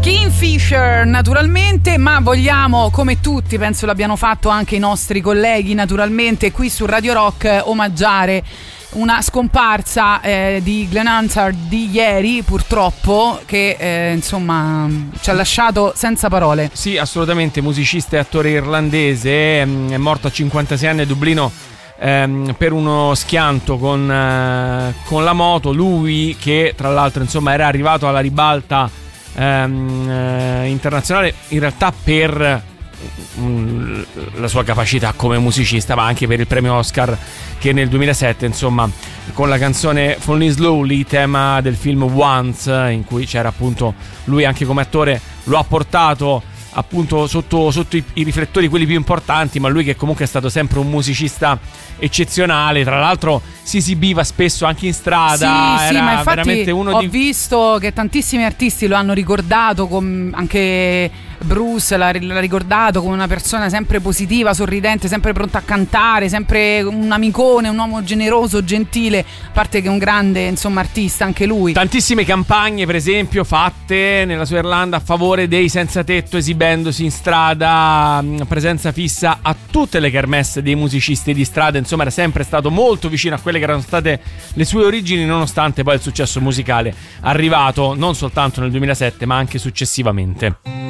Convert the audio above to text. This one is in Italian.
Kingfisher naturalmente, ma vogliamo, come tutti penso l'abbiano fatto anche i nostri colleghi naturalmente qui su Radio Rock, omaggiare una scomparsa di Glenn Hansard di ieri, purtroppo, che insomma ci ha lasciato senza parole. Sì, assolutamente, musicista e attore irlandese, è morto a 56 anni a Dublino per uno schianto con la moto. Lui che tra l'altro insomma era arrivato alla ribalta internazionale in realtà per la sua capacità come musicista, ma anche per il premio Oscar che nel 2007 insomma con la canzone Falling Slowly, tema del film Once, in cui c'era appunto lui anche come attore, lo ha portato appunto sotto i riflettori quelli più importanti, ma lui che comunque è stato sempre un musicista eccezionale, tra l'altro si esibiva spesso anche in strada. Sì, era ma infatti veramente uno ho visto che tantissimi artisti lo hanno ricordato, anche Bruce l'ha ricordato come una persona sempre positiva, sorridente, sempre pronta a cantare, sempre un amicone, un uomo generoso, gentile, a parte che un grande insomma artista anche lui. Tantissime campagne per esempio fatte nella sua Irlanda a favore dei senza tetto, esibendosi in strada, presenza fissa a tutte le kermesse dei musicisti di strada, insomma era sempre stato molto vicino a quelle che erano state le sue origini, nonostante poi il successo musicale arrivato non soltanto nel 2007 ma anche successivamente.